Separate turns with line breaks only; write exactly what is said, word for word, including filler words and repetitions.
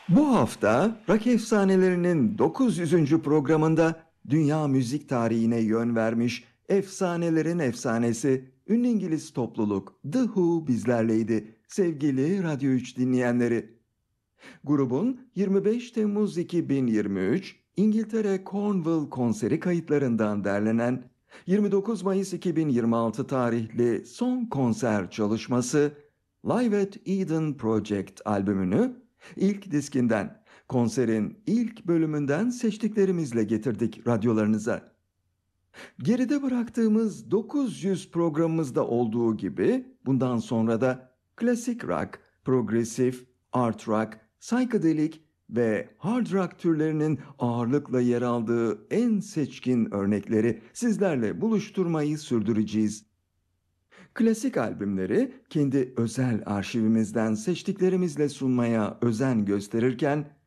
Bu hafta rock efsanelerinin dokuz yüzüncü programında dünya müzik tarihine yön vermiş efsanelerin efsanesi ünlü İngiliz topluluk The Who bizlerleydi sevgili Radyo üç dinleyenleri. Grubun yirmi beş Temmuz iki bin yirmi üç İngiltere Cornwall konseri kayıtlarından derlenen yirmi dokuz Mayıs iki bin yirmi altı tarihli son konser çalışması Live at Eden Project albümünü ilk diskinden, konserin ilk bölümünden seçtiklerimizle getirdik radyolarınıza. Geride bıraktığımız dokuz yüz programımızda olduğu gibi bundan sonra da klasik rock, progresif, art rock, psychedelic ve hard rock türlerinin ağırlıkla yer aldığı en seçkin örnekleri sizlerle buluşturmayı sürdüreceğiz. Klasik albümleri kendi özel arşivimizden seçtiklerimizle sunmaya özen gösterirken